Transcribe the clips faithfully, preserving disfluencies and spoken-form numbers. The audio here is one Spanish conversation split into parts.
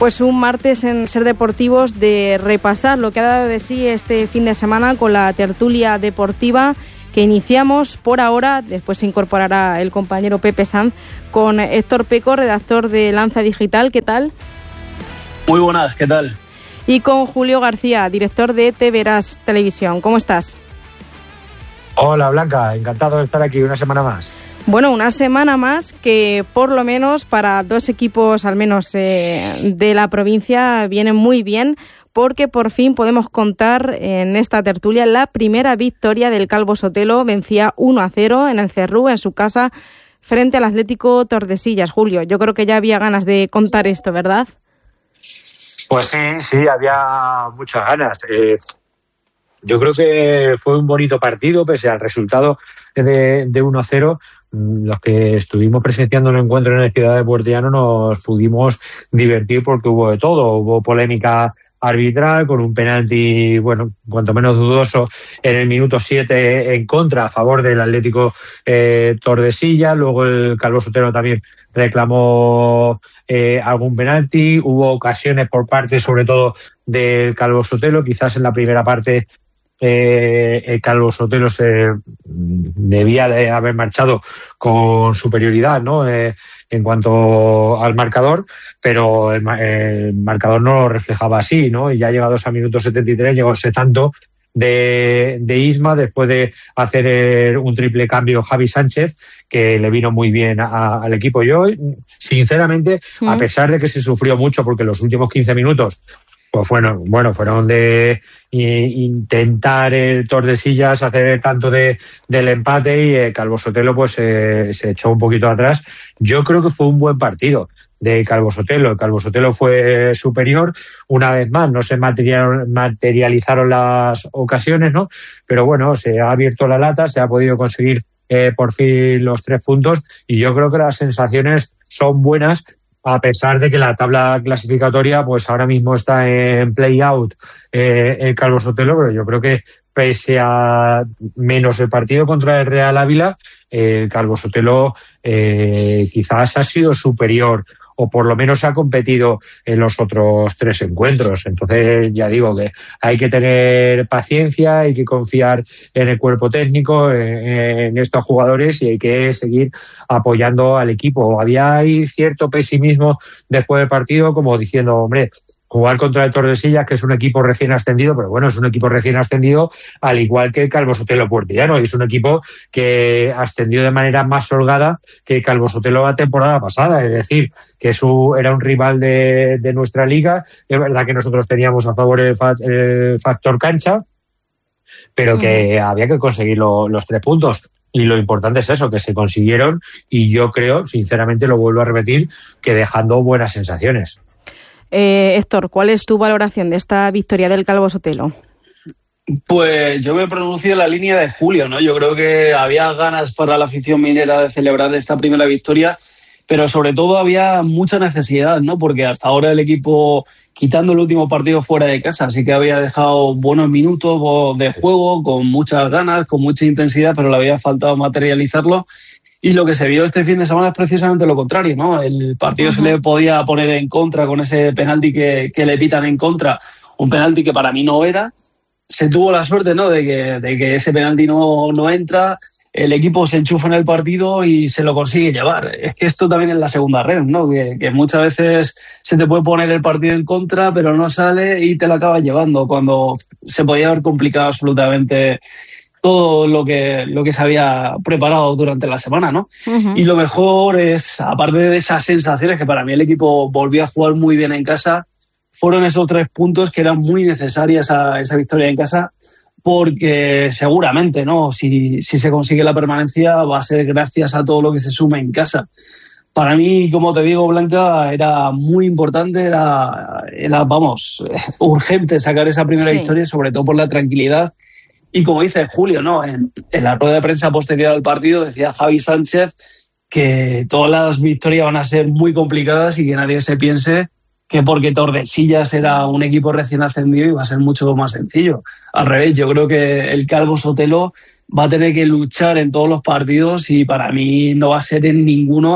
Pues un martes en Ser Deportivos de repasar lo que ha dado de sí este fin de semana con la tertulia deportiva que iniciamos por ahora. Después se incorporará el compañero Pepe Sanz con Héctor Peco, redactor de Lanza Digital. ¿Qué tal? Muy buenas, ¿qué tal? Y con Julio García, director de Te Verás Televisión. ¿Cómo estás? Hola Blanca, encantado de estar aquí una semana más. Bueno, una semana más que por lo menos para dos equipos al menos eh, de la provincia viene muy bien, porque por fin podemos contar en esta tertulia la primera victoria del Calvo Sotelo. Vencía uno a cero en el Cerrú, en su casa, frente al Atlético Tordesillas. Julio, yo creo que ya había ganas de contar esto, ¿verdad? Pues sí, sí, había muchas ganas. Eh, yo creo que fue un bonito partido, pese al resultado de, de uno a cero. Los que estuvimos presenciando el encuentro en la ciudad de Puerto Llano nos pudimos divertir porque hubo de todo. Hubo polémica arbitral con un penalti, bueno, cuanto menos dudoso, en el minuto siete en contra, a favor del Atlético eh, Tordesillas. Luego el Calvo Sotelo también reclamó eh, algún penalti. Hubo ocasiones por parte, sobre todo, del Calvo Sotelo. Quizás en la primera parte Eh, el Calvo Sotelo se debía de haber marchado con superioridad, ¿no? Eh, en cuanto al marcador, pero el, el marcador no lo reflejaba así, ¿no? Y ya llegados a minuto setenta y tres llegó ese tanto de, de Isma después de hacer el, un triple cambio Javi Sánchez, que le vino muy bien a, al equipo. Yo, sinceramente, mm. a pesar de que se sufrió mucho porque los últimos quince minutos pues bueno, bueno, fueron de intentar el Tordesillas hacer tanto de del empate y el Calvo Sotelo pues eh, se echó un poquito atrás. Yo creo que fue un buen partido de Calvo Sotelo. El Calvo Sotelo fue superior. Una vez más, no se materializaron las ocasiones, ¿no? Pero bueno, se ha abierto la lata, se ha podido conseguir eh, por fin los tres puntos y yo creo que las sensaciones son buenas, a pesar de que la tabla clasificatoria pues ahora mismo está en play-out eh, el Calvo Sotelo, pero yo creo que pese a menos el partido contra el Real Ávila, eh, el Calvo Sotelo eh, quizás ha sido superior o por lo menos ha competido en los otros tres encuentros. Entonces ya digo que hay que tener paciencia, hay que confiar en el cuerpo técnico, en, en estos jugadores y hay que seguir apoyando al equipo. Había ahí cierto pesimismo después del partido, como diciendo, hombre, jugar contra el Tordesillas, que es un equipo recién ascendido, pero bueno, es un equipo recién ascendido, al igual que el Calvo Sotelo Puerto Llano, y es un equipo que ascendió de manera más holgada que el Calvo Sotelo la temporada pasada, es decir, que su, era un rival de, de nuestra liga. Es verdad que nosotros teníamos a favor el, fa, el factor cancha, pero que mm. había que conseguir lo, los tres puntos. Y lo importante es eso, que se consiguieron, y yo creo, sinceramente lo vuelvo a repetir, que dejando buenas sensaciones. Eh, Héctor, ¿cuál es tu valoración de esta victoria del Calvo Sotelo? Pues yo me pronuncio en la línea de Julio, ¿no? Yo creo que había ganas para la afición minera de celebrar esta primera victoria, pero sobre todo había mucha necesidad, ¿no? Porque hasta ahora el equipo, quitando el último partido fuera de casa, sí que había dejado buenos minutos de juego, con muchas ganas, con mucha intensidad, pero le había faltado materializarlo. Y lo que se vio este fin de semana es precisamente lo contrario, ¿no? El partido uh-huh. se le podía poner en contra con ese penalti que, que le pitan en contra, un penalti que para mí no era. Se tuvo la suerte, ¿no?, de que, de que ese penalti no, no entra, el equipo se enchufa en el partido y se lo consigue llevar. Es que esto también es la segunda red, ¿no? Que, que muchas veces se te puede poner el partido en contra, pero no sale y te lo acabas llevando, cuando se podía haber complicado absolutamente todo lo que lo que se había preparado durante la semana, ¿no? Uh-huh. Y lo mejor es, aparte de esas sensaciones, que para mí el equipo volvió a jugar muy bien en casa, fueron esos tres puntos que eran muy necesarias a esa victoria en casa, porque seguramente, ¿no?, si, si se consigue la permanencia va a ser gracias a todo lo que se sume en casa. Para mí, como te digo, Blanca, era muy importante, era, era vamos, urgente sacar esa primera sí. victoria, sobre todo por la tranquilidad. Y como dice Julio, ¿no?, en, en la rueda de prensa posterior al partido decía Javi Sánchez que todas las victorias van a ser muy complicadas y que nadie se piense que porque Tordesillas era un equipo recién ascendido iba a ser mucho más sencillo. Al revés, yo creo que el Calvo Sotelo va a tener que luchar en todos los partidos y para mí no va a ser en ninguno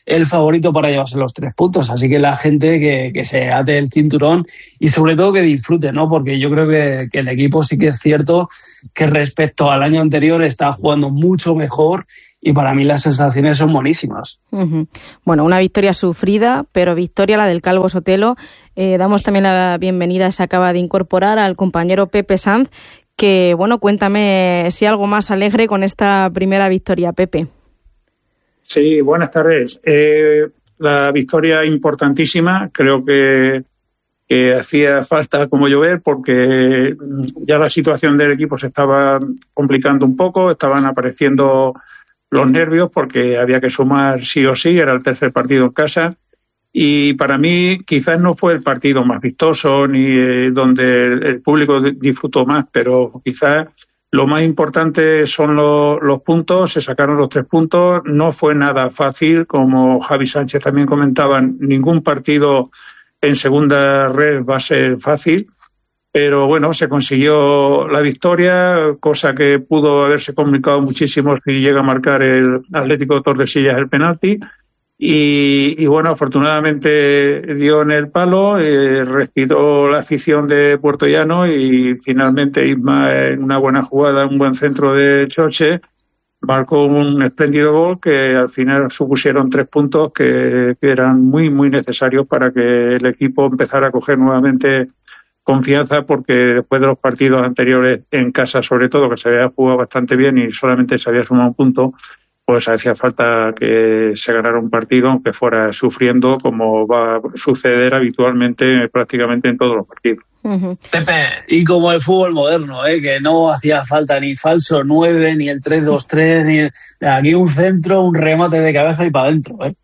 el favorito para llevarse los tres puntos. Así que la gente que, que se ate el cinturón y sobre todo que disfrute, ¿no? Porque yo creo que, que el equipo sí que es cierto que respecto al año anterior está jugando mucho mejor y para mí las sensaciones son buenísimas. Uh-huh. Bueno, una victoria sufrida, pero victoria la del Calvo Sotelo. Eh, damos también la bienvenida, se acaba de incorporar al compañero Pepe Sanz, que, bueno, cuéntame si algo más alegre con esta primera victoria, Pepe. Sí, buenas tardes. Eh, la victoria importantísima, creo que, que hacía falta como llover porque ya la situación del equipo se estaba complicando un poco, estaban apareciendo los nervios porque había que sumar sí o sí, era el tercer partido en casa y para mí quizás no fue el partido más vistoso ni eh, donde el público disfrutó más, pero quizás lo más importante son lo, los puntos, se sacaron los tres puntos, no fue nada fácil, como Javi Sánchez también comentaba, ningún partido en segunda red va a ser fácil, pero bueno, se consiguió la victoria, cosa que pudo haberse complicado muchísimo si llega a marcar el Atlético de Tordesillas el penalti, y, y bueno, afortunadamente dio en el palo, eh, respiró la afición de Puerto Llano y finalmente Isma, en una buena jugada, un buen centro de Choche, marcó un espléndido gol que al final supusieron tres puntos que, que eran muy, muy necesarios para que el equipo empezara a coger nuevamente confianza, porque después de los partidos anteriores en casa, sobre todo, que se había jugado bastante bien y solamente se había sumado un punto, pues hacía falta que se ganara un partido, aunque fuera sufriendo, como va a suceder habitualmente prácticamente en todos los partidos. Uh-huh. Pepe, y como el fútbol moderno, ¿eh? Que no hacía falta ni falso nueve, ni el tres dos tres, ni el... aquí un centro, un remate de cabeza y para adentro, ¿eh?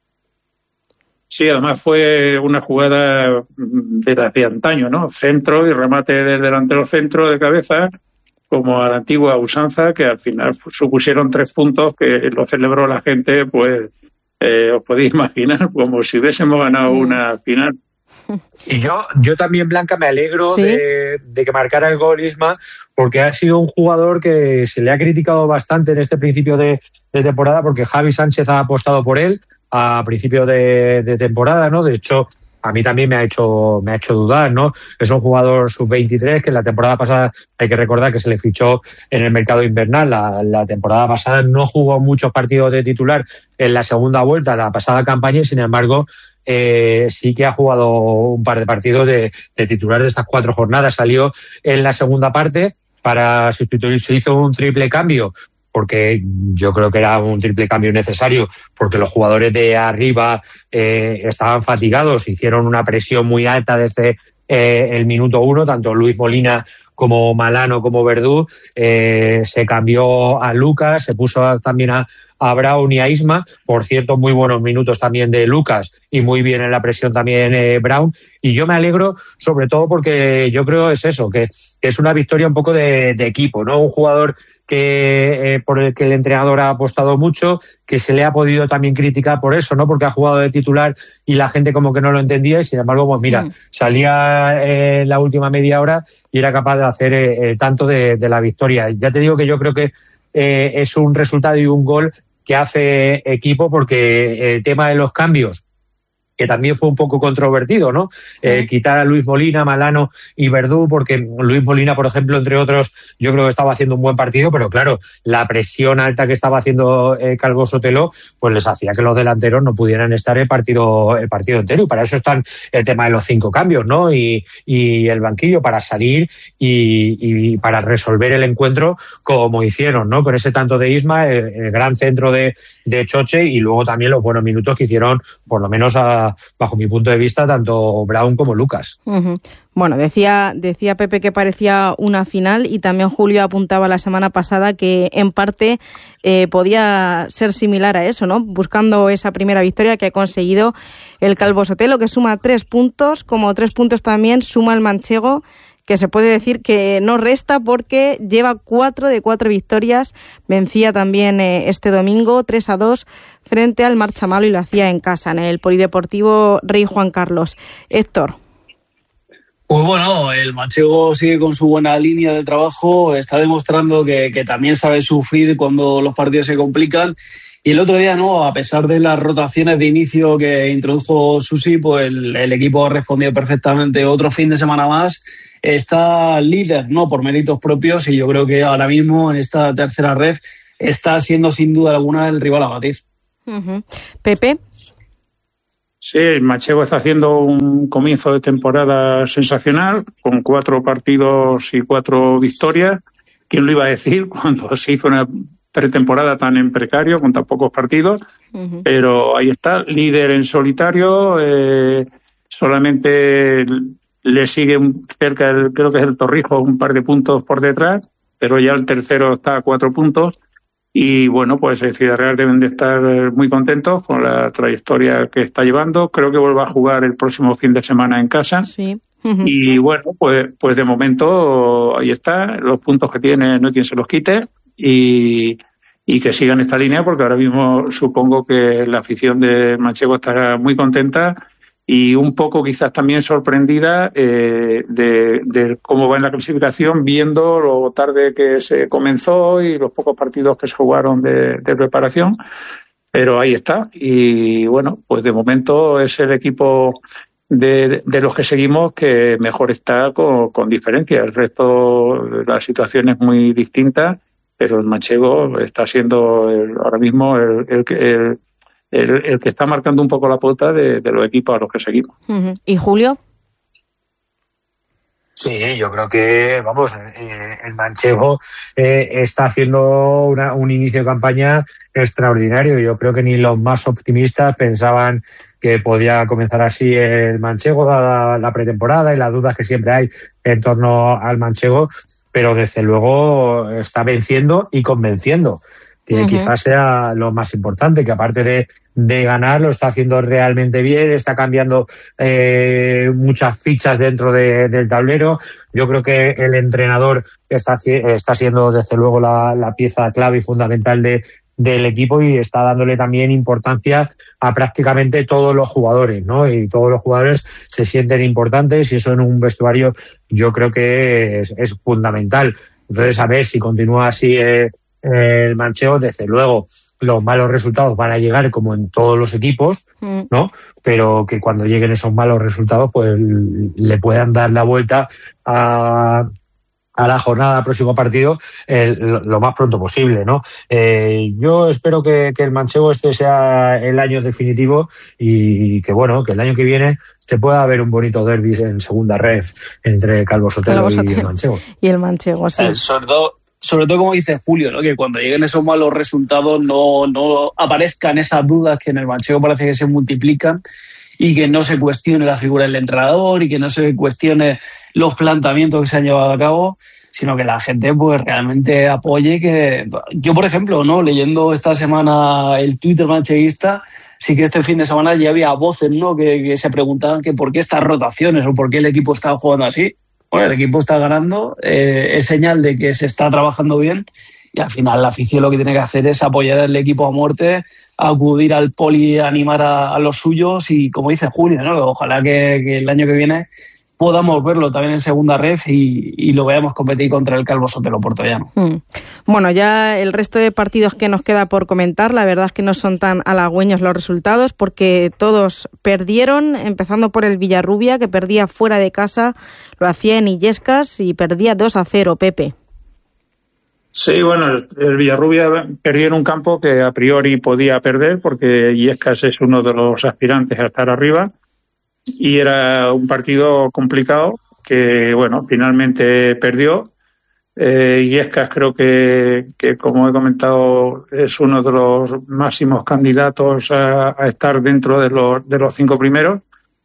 Sí, además fue una jugada de las de antaño, ¿no? Centro y remate del delantero centro de cabeza, como a la antigua usanza, que al final supusieron tres puntos que lo celebró la gente, pues eh, os podéis imaginar, como si hubiésemos ganado una final. Y yo yo también, Blanca, me alegro ¿Sí? de, de que marcara el gol Isma, porque ha sido un jugador que se le ha criticado bastante en este principio de, de temporada, porque Javi Sánchez ha apostado por él a principio de, de temporada, ¿no? De hecho, a mí también me ha hecho me ha hecho dudar, ¿no? Es un jugador sub veintitrés que en la temporada pasada hay que recordar que se le fichó en el mercado invernal. La, la temporada pasada no jugó muchos partidos de titular en la segunda vuelta, la pasada campaña, y sin embargo eh, sí que ha jugado un par de partidos de, de titular de estas cuatro jornadas. Salió en la segunda parte para sustituir, se hizo un triple cambio, porque yo creo que era un triple cambio necesario, porque los jugadores de arriba eh, estaban fatigados, hicieron una presión muy alta desde eh, el minuto uno, tanto Luis Molina como Malano como Verdú. Eh, se cambió a Lucas, se puso a, también a, a Brown y a Isma, por cierto muy buenos minutos también de Lucas y muy bien en la presión también eh, Brown, y yo me alegro sobre todo porque yo creo es eso, que, que es una victoria un poco de, de equipo, ¿no? Un jugador que eh, por el que el entrenador ha apostado mucho, que se le ha podido también criticar por eso, ¿no? Porque ha jugado de titular y la gente como que no lo entendía, y sin embargo, pues mira, mm. salía en eh, la última media hora y era capaz de hacer eh, tanto de, de la victoria. Ya te digo que yo creo que eh, es un resultado y un gol que hace equipo, porque el tema de los cambios, que también fue un poco controvertido, ¿no? Eh, quitar a Luis Molina, Malano y Verdú, porque Luis Molina, por ejemplo, entre otros, yo creo que estaba haciendo un buen partido, pero claro, la presión alta que estaba haciendo eh, Calvo Sotelo, pues les hacía que los delanteros no pudieran estar el partido el partido entero, y para eso están el tema de los cinco cambios, ¿no? Y, y el banquillo, para salir y, y para resolver el encuentro como hicieron, ¿no? Con ese tanto de Isma, el, el gran centro de, de Choche, y luego también los buenos minutos que hicieron, por lo menos a bajo mi punto de vista, tanto Brown como Lucas. Uh-huh. Bueno, decía decía Pepe que parecía una final, y también Julio apuntaba la semana pasada que en parte eh, podía ser similar a eso, ¿no? Buscando esa primera victoria que ha conseguido el Calvo Sotelo, que suma tres puntos, como tres puntos también suma el manchego, que se puede decir que no resta porque lleva cuatro de cuatro victorias. Vencía también eh, este domingo tres a dos frente al Marchamalo, y lo hacía en casa, en el Polideportivo Rey Juan Carlos. Héctor. Pues bueno, el manchego sigue con su buena línea de trabajo, está demostrando que, que también sabe sufrir cuando los partidos se complican, Y el otro día, no, a pesar de las rotaciones de inicio que introdujo Susi, pues el, el equipo ha respondido perfectamente. Otro fin de semana más está líder, ¿no? Por méritos propios, y yo creo que ahora mismo en esta tercera ref está siendo sin duda alguna el rival a batir. Uh-huh. Pepe. Sí, el Manchego está haciendo un comienzo de temporada sensacional, con cuatro partidos y cuatro victorias. ¿Quién lo iba a decir cuando se hizo una pretemporada tan en precario, con tan pocos partidos? Uh-huh. Pero ahí está, líder en solitario, eh, solamente le sigue cerca, el, creo que es el Torrijos, un par de puntos por detrás, pero ya el tercero está a cuatro puntos. Y bueno, pues el Ciudad Real deben de estar muy contentos con la trayectoria que está llevando. Creo que vuelva a jugar el próximo fin de semana en casa. Sí. Uh-huh. Y bueno, pues, pues de momento ahí está, los puntos que tiene no hay quien se los quite, y, y que sigan esta línea, porque ahora mismo supongo que la afición de Manchego estará muy contenta y un poco quizás también sorprendida eh, de, de cómo va en la clasificación, viendo lo tarde que se comenzó y los pocos partidos que se jugaron de, de preparación. Pero ahí está, y bueno, pues de momento es el equipo de, de los que seguimos que mejor está con, con diferencia. El resto, la situación es muy distinta, pero el Manchego está siendo el, ahora mismo el, el, el El, el que está marcando un poco la pauta de, de los equipos a los que seguimos. Uh-huh. ¿Y Julio? Sí, yo creo que, vamos, eh, el Manchego eh, está haciendo una, un inicio de campaña extraordinario. Yo creo que ni los más optimistas pensaban que podía comenzar así el Manchego, la, la pretemporada y las dudas que siempre hay en torno al Manchego, pero desde luego está venciendo y convenciendo, que uh-huh. quizás sea lo más importante, que aparte de, de ganar, lo está haciendo realmente bien, está cambiando eh, muchas fichas dentro de, del tablero. Yo creo que el entrenador está, está siendo desde luego la, la pieza clave y fundamental de, del equipo, y está dándole también importancia a prácticamente todos los jugadores, ¿no? Y todos los jugadores se sienten importantes, y eso en un vestuario yo creo que es, es fundamental. Entonces, a ver si continúa así eh, el Manchego, desde luego los malos resultados van a llegar como en todos los equipos, ¿no? Pero que cuando lleguen esos malos resultados, pues le puedan dar la vuelta a, a la jornada, al próximo partido, eh, lo, lo más pronto posible, ¿no? Eh, yo espero que, que el Manchego este sea el año definitivo, y que bueno, que el año que viene se pueda ver un bonito derbi en segunda ref entre Calvo Sotelo, Calvo Sotelo y el Manchego. Y el Manchego, sí. El sordo. Sobre todo, como dice Julio, ¿no? Que cuando lleguen esos malos resultados no, no aparezcan esas dudas que en el Manchego parece que se multiplican, y que no se cuestione la figura del entrenador y que no se cuestione los planteamientos que se han llevado a cabo, sino que la gente pues realmente apoye. Que yo, por ejemplo, no leyendo esta semana el Twitter mancheguista, sí que este fin de semana ya había voces, ¿no? que, que se preguntaban que por qué estas rotaciones o por qué el equipo está jugando así. Bueno, el equipo está ganando, eh, es señal de que se está trabajando bien, y al final la afición lo que tiene que hacer es apoyar al equipo a muerte, acudir al poli, animar a, a los suyos, y como dice Julio, ¿no? Ojalá que, que el año que viene podamos verlo también en segunda ref y, y lo veamos competir contra el Calvo Sotelo portollano. Mm. Bueno, ya el resto de partidos que nos queda por comentar, la verdad es que no son tan halagüeños los resultados, porque todos perdieron, empezando por el Villarrubia, que perdía fuera de casa, lo hacía en Illescas y perdía dos a cero, Pepe. Sí, bueno, el, el Villarrubia perdió en un campo que a priori podía perder, porque Illescas es uno de los aspirantes a estar arriba, y era un partido complicado que, bueno, finalmente perdió. Eh, Illescas creo que, que, como he comentado, es uno de los máximos candidatos a, a estar dentro de los, de los cinco primeros,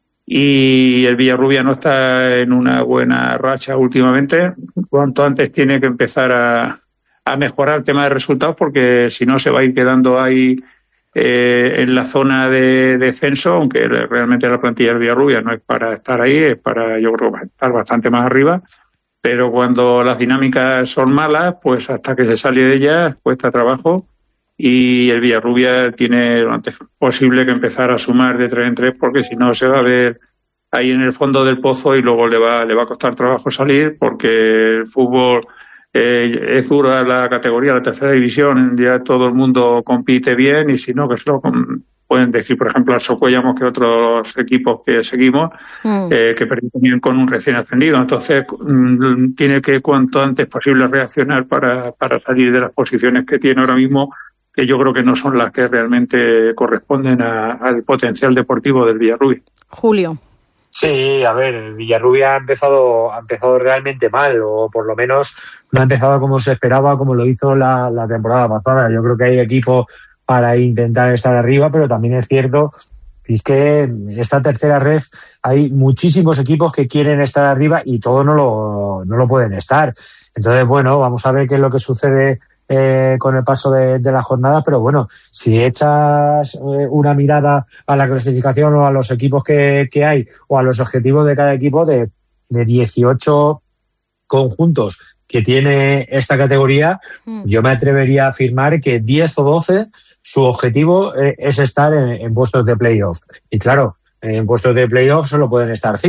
y el Villarrubia no está en una buena racha últimamente. Cuanto antes tiene que empezar a, a mejorar el tema de resultados, porque si no se va a ir quedando ahí Eh, en la zona de descenso, aunque realmente la plantilla del Villarrubia no es para estar ahí, es para, yo creo, estar bastante más arriba, pero cuando las dinámicas son malas, pues hasta que se sale de ellas cuesta trabajo, y el Villarrubia tiene lo antes posible que empezar a sumar de tres en tres, porque si no se va a ver ahí en el fondo del pozo y luego le va, le va a costar trabajo salir, porque el fútbol eh, es dura la categoría, la tercera división, ya todo el mundo compite bien y si no, que se lo pueden decir, por ejemplo, al Socuellamos, que otros equipos que seguimos, mm. eh, que perdieron con un recién ascendido. Entonces, mm, tiene que cuanto antes posible reaccionar para, para salir de las posiciones que tiene ahora mismo, que yo creo que no son las que realmente corresponden a, al potencial deportivo del Villarrubia. Julio. Sí, a ver, el Villarrubia ha empezado, ha empezado realmente mal, o por lo menos no ha empezado como se esperaba, como lo hizo la, la temporada pasada. Yo creo que hay equipos para intentar estar arriba, pero también es cierto que es que esta tercera ref hay muchísimos equipos que quieren estar arriba y todos no lo, no lo pueden estar. Entonces, bueno, vamos a ver qué es lo que sucede eh, con el paso de, de la jornada, pero bueno, si echas eh, una mirada a la clasificación o a los equipos que, que hay o a los objetivos de cada equipo de, de dieciocho conjuntos que tiene esta categoría, mm. yo me atrevería a afirmar que diez o doce su objetivo eh, es estar en, en puestos de playoff. Y claro, en puestos de playoff solo pueden estar cinco.